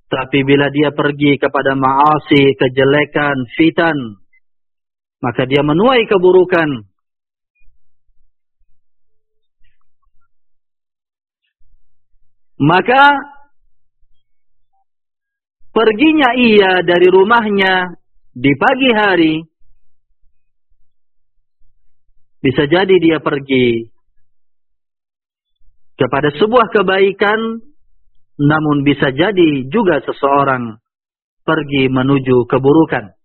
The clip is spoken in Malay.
Tapi bila dia pergi kepada ma'asi, kejelekan, fitan, maka dia menuai keburukan. Maka perginya ia dari rumahnya di pagi hari, bisa jadi dia pergi kepada sebuah kebaikan, namun bisa jadi juga seseorang pergi menuju keburukan.